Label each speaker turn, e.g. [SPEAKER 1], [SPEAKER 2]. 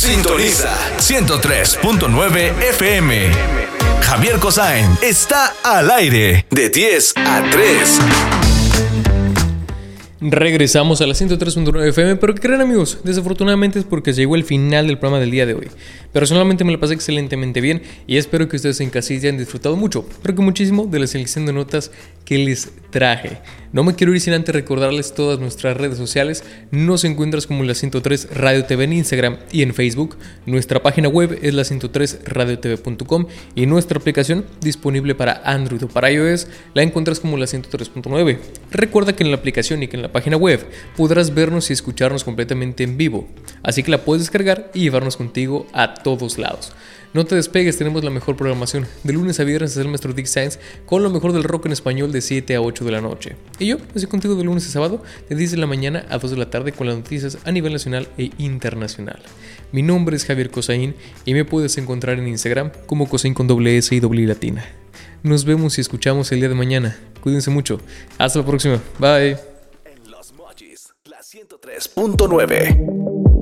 [SPEAKER 1] Sintoniza 103.9 FM. Javier Kosain está al aire de 10 a 3.
[SPEAKER 2] Regresamos a la 103.9 FM, pero ¿qué creen, amigos? Desafortunadamente es porque llegó el final del programa del día de hoy. Personalmente me la pasé excelentemente bien y espero que ustedes en casilla hayan disfrutado mucho, pero que muchísimo de la selección de notas que les traje. No me quiero ir sin antes recordarles todas nuestras redes sociales. Nos encuentras como la 103 Radio TV en Instagram y en Facebook. Nuestra página web es la 103radiotv.com y nuestra aplicación disponible para Android o para iOS la encuentras como la 103.9. Recuerda que en la aplicación y que en la página web podrás vernos y escucharnos completamente en vivo, así que la puedes descargar y llevarnos contigo a todos lados. No te despegues, tenemos la mejor programación. De lunes a viernes es el maestro Dick Science con lo mejor del rock en español de 7 a 8 de la noche. Y yo estoy contigo de lunes a sábado de 10 de la mañana a 2 de la tarde con las noticias a nivel nacional e internacional. Mi nombre es Javier Kosain y me puedes encontrar en Instagram como Kosain con doble S y doble I latina. Nos vemos y escuchamos el día de mañana. Cuídense mucho. Hasta la próxima. Bye.
[SPEAKER 1] En Los Mochis, la 103.9.